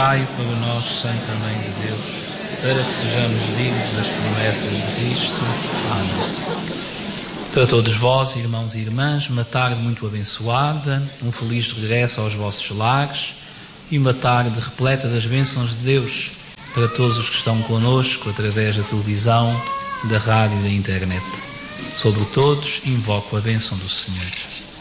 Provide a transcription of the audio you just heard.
rogai por nós, Santa Mãe de Deus, para que sejamos dignos das promessas de Cristo. Amém. Para todos vós, irmãos e irmãs, uma tarde muito abençoada, um feliz regresso aos vossos lares e uma tarde repleta das bênçãos de Deus para todos os que estão connosco através da televisão, da rádio e da internet. Sobre todos, invoco a bênção do Senhor.